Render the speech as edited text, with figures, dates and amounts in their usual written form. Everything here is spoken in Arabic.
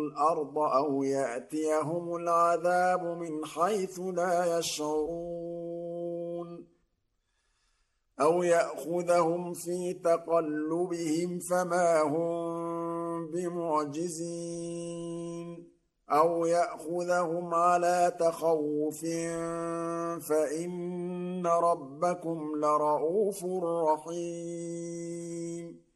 الأرض أو يأتيهم العذاب من حيث لا يشعرون أو يأخذهم في تقلبهم فما هم بمعجزين أو يأخذهم على تخوف فإن ربكم لرءوف رحيم